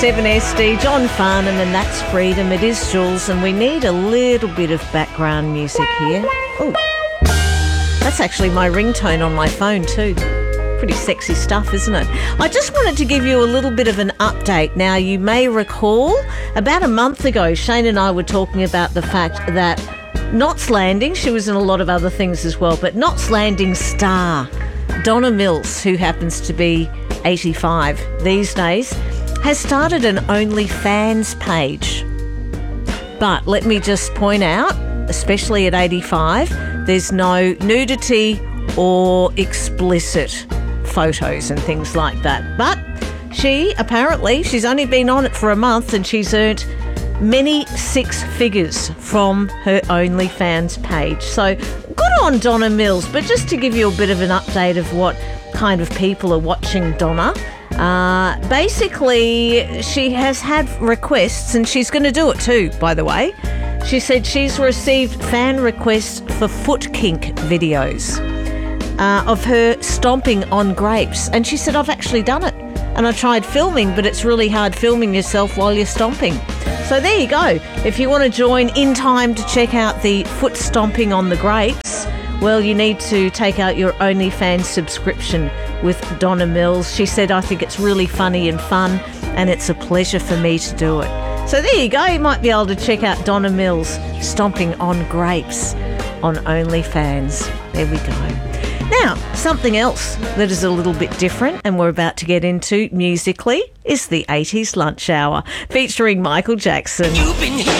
7SD, John Farnham, and That's Freedom. It is Jules, and we need a little bit of background music here. Oh, that's actually my ringtone on my phone too. Pretty sexy stuff, isn't it? I just wanted to give you a little bit of an update. Now, you may recall about a month ago, Shane and I were talking about the fact that Knots Landing, she was in a lot of other things as well, but Knots Landing star Donna Mills, who happens to be 85 these days, has started an OnlyFans page. But let me just point out, especially at 85, there's no nudity or explicit photos and things like that. But she's only been on it for a month and she's earned many six figures from her OnlyFans page. So good on Donna Mills. But just to give you a bit of an update of what kind of people are watching Donna, basically she has had requests, and she's going to do it too, by the way. She said she's received fan requests for foot kink videos of her stomping on grapes. And she said, I've actually done it. And I tried filming, but it's really hard filming yourself while you're stomping. So there you go. If you want to join in time to check out the foot stomping on the grapes, well, you need to take out your OnlyFans subscription with Donna Mills. She said, I think it's really funny and fun, and it's a pleasure for me to do it. So there you go. You might be able to check out Donna Mills stomping on grapes on OnlyFans. There we go. Now, something else that is a little bit different and we're about to get into musically is the 80s Lunch Hour featuring Michael Jackson. You've been